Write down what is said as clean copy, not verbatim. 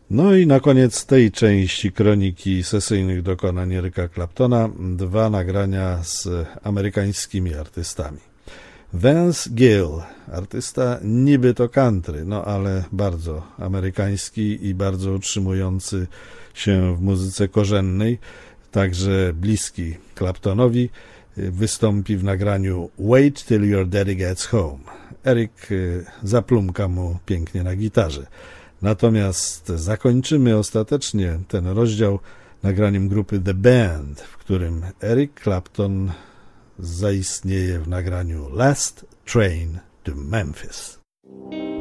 No i na koniec tej części kroniki sesyjnych dokonań Eryka Claptona 2 nagrania z amerykańskimi artystami. Vance Gill, artysta niby to country, no ale bardzo amerykański i bardzo utrzymujący się w muzyce korzennej, także bliski Claptonowi, wystąpi w nagraniu Wait Till Your Daddy Gets Home. Eryk zaplumka mu pięknie na gitarze. Natomiast zakończymy ostatecznie ten rozdział nagraniem grupy The Band, w którym Eryk Clapton zaistnieje w nagraniu Last Train to Memphis.